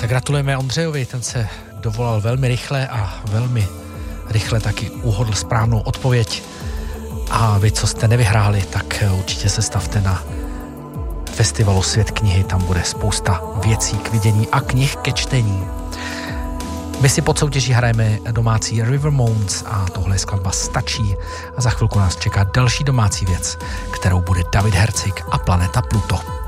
Tak gratulujeme Ondřejovi, ten se dovolal velmi rychle a velmi rychle taky uhodl správnou odpověď. A vy, co jste nevyhráli, tak určitě se stavte na festivalu Svět knihy, tam bude spousta věcí k vidění a knih ke čtení. My si pod soutěží hrajeme domácí River Mounds a tohle skladba Stačí a za chvilku nás čeká další domácí věc, kterou bude David Herzig a Planeta Pluto.